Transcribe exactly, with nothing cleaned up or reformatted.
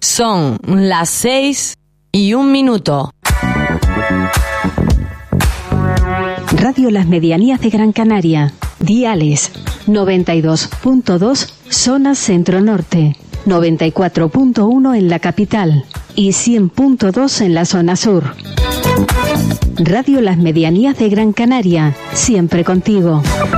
Son las seis y un minuto. Radio Las Medianías de Gran Canaria. Diales noventa y dos punto dos zona centro-norte, noventa y cuatro punto uno en la capital y cien punto dos en la zona sur. Radio Las Medianías de Gran Canaria, siempre contigo.